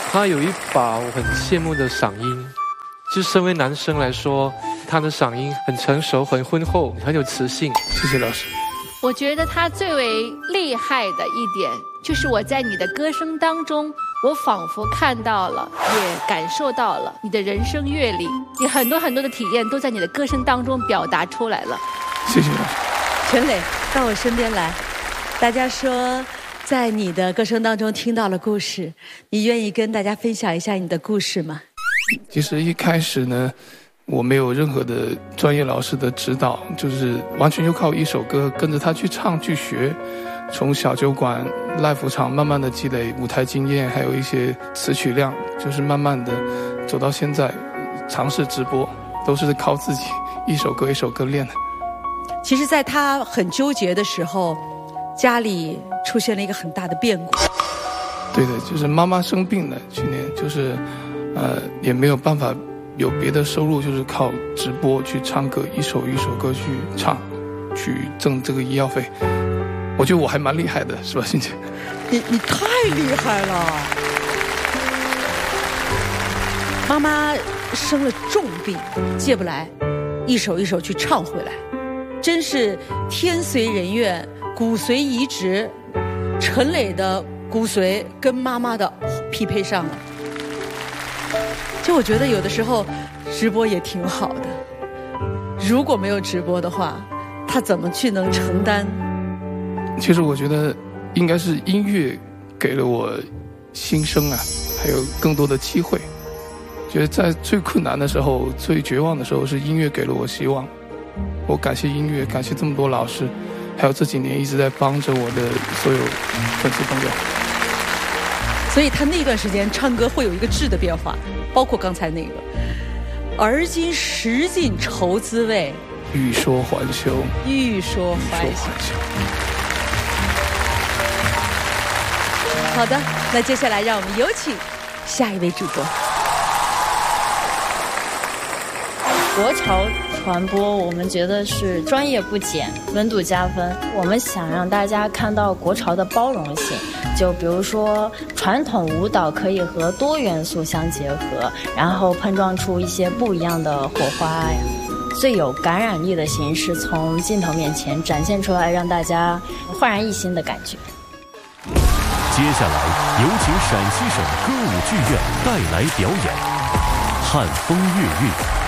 他有一把我很羡慕的嗓音，就身为男生来说，他的嗓音很成熟、很浑厚、很有磁性。谢谢老师。 我觉得他最为厉害的一点，就是我在你的歌声当中，我仿佛看到了，也感受到了你的人生阅历，你很多的体验都在你的歌声当中表达出来了。 谢谢老师。 陈磊，到我身边来。大家说，在你的歌声当中听到了故事，你愿意跟大家分享一下你的故事吗？ 其实一开始呢，我没有任何的专业老师的指导，就是完全就靠一首歌跟着他去唱去学，从小酒馆 live 场慢慢的积累舞台经验，还有一些词曲量，就是慢慢的走到现在，尝试直播都是靠自己一首歌一首歌练的。 其实在他很纠结的时候，家里出现了一个很大的变故。 对的，就是妈妈生病了，去年就是也没有办法有别的收入，就是靠直播去唱歌，一首一首歌去唱，去挣这个医药费。我觉得我还蛮厉害的，是吧，欣姐？ 你太厉害了！妈妈生了重病，戒不来，一首一首去唱回来，真是天随人愿，骨髓移植，陈磊的骨髓跟妈妈的匹配上了。就我觉得有的时候直播也挺好的，如果没有直播的话，他怎么去能承担？ 其实我觉得应该是音乐给了我新生啊，还有更多的机会。觉得在最困难的时候，最绝望的时候，是音乐给了我希望。我感谢音乐，感谢这么多老师，还有这几年一直在帮着我的所有粉丝朋友。 所以他那段时间唱歌会有一个质的变化，包括刚才那个而今识尽愁滋味， 欲说还休， 欲说还休。好的，那接下来让我们有请下一位主播。 国潮传播我们觉得是专业不减，温度加分。我们想让大家看到国潮的包容性，就比如说传统舞蹈可以和多元素相结合，然后碰撞出一些不一样的火花呀。最有感染力的形式从镜头面前展现出来，让大家焕然一新的感觉。 接下来有请陕西省歌舞剧院带来表演《汉风越韵》。